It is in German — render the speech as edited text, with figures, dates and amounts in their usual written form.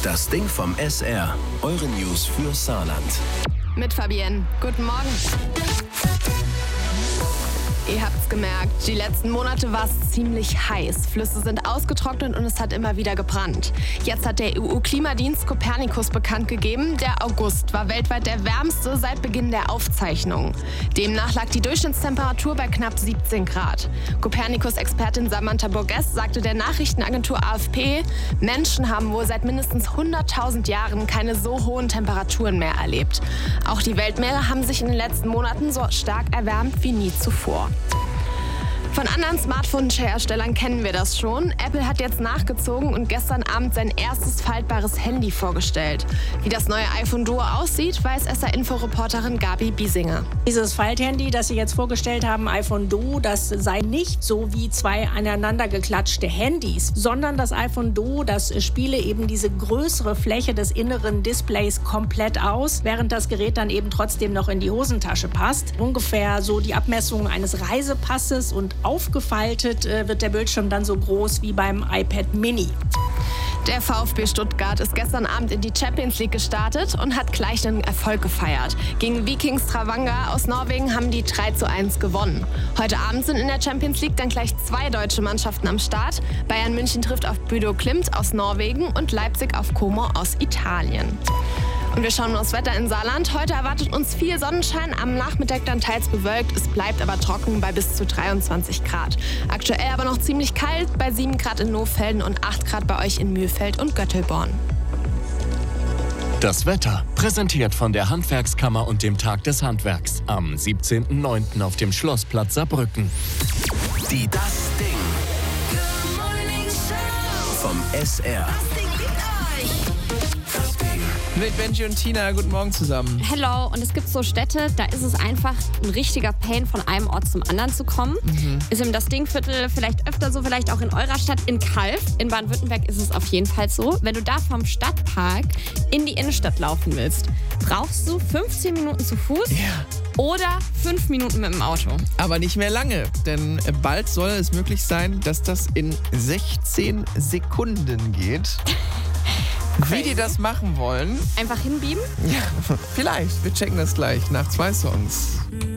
Das Ding vom SR. Eure News für Saarland. Mit Fabienne. Guten Morgen. Ihr habt's gemerkt, die letzten Monate war es ziemlich heiß. Flüsse sind ausgetrocknet und es hat immer wieder gebrannt. Jetzt hat der EU-Klimadienst Copernicus bekannt gegeben, der August war weltweit der wärmste seit Beginn der Aufzeichnungen. Demnach lag die Durchschnittstemperatur bei knapp 17 Grad. Copernicus-Expertin Samantha Burgess sagte der Nachrichtenagentur AFP, Menschen haben wohl seit mindestens 100.000 Jahren keine so hohen Temperaturen mehr erlebt. Auch die Weltmeere haben sich in den letzten Monaten so stark erwärmt wie nie zuvor. Von anderen Smartphone-Herstellern kennen wir das schon. Apple hat jetzt nachgezogen und gestern Abend sein erstes faltbares Handy vorgestellt. Wie das neue iPhone Duo aussieht, weiß SR-Info-Reporterin Gabi Biesinger. Dieses Falthandy, das sie jetzt vorgestellt haben, iPhone Duo, das sei nicht so wie zwei aneinander geklatschte Handys, sondern das iPhone Duo, das spiele eben diese größere Fläche des inneren Displays komplett aus, während das Gerät dann eben trotzdem noch in die Hosentasche passt. Ungefähr so die Abmessung eines Reisepasses und aufgefaltet wird der Bildschirm dann so groß wie beim iPad Mini. Der VfB Stuttgart ist gestern Abend in die Champions League gestartet und hat gleich einen Erfolg gefeiert. Gegen Viking Stavanger aus Norwegen haben die 3:1 gewonnen. Heute Abend sind in der Champions League dann gleich 2 deutsche Mannschaften am Start. Bayern München trifft auf Bodo Glimt aus Norwegen und Leipzig auf Como aus Italien. Und wir schauen aufs Wetter in Saarland. Heute erwartet uns viel Sonnenschein, am Nachmittag dann teils bewölkt. Es bleibt aber trocken bei bis zu 23 Grad. Aktuell aber noch ziemlich kalt, bei 7 Grad in Lohfelden und 8 Grad bei euch in Mühlfeld und Göttelborn. Das Wetter, präsentiert von der Handwerkskammer und dem Tag des Handwerks am 17.09. auf dem Schlossplatz Saarbrücken. Die Das Ding vom SR. Mit Benji und Tina, guten Morgen zusammen. Hello, und es gibt so Städte, da ist es einfach ein richtiger Pain, von einem Ort zum anderen zu kommen. Ist im das Dingviertel vielleicht öfter so, vielleicht auch in eurer Stadt, in Calw. In Baden-Württemberg ist es auf jeden Fall so. Wenn du da vom Stadtpark in die Innenstadt laufen willst, brauchst du 15 Minuten zu Fuß oder 5 Minuten mit dem Auto. Aber nicht mehr lange, denn bald soll es möglich sein, dass das in 16 Sekunden geht. Wie die das machen wollen? Einfach hinbieben? Ja, vielleicht. Wir checken das gleich nach 2 Songs.